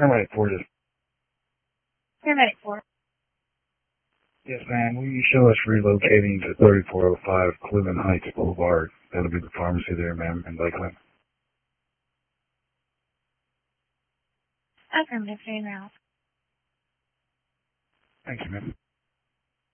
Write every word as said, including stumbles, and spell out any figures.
Paramedic four, just. Paramedic four. Yes, ma'am. Will you show us relocating to thirty-four oh five Cleveland Heights Boulevard? That'll be the pharmacy there, ma'am, in Lakeland. Affirmative, stay in the house. Thank you, ma'am.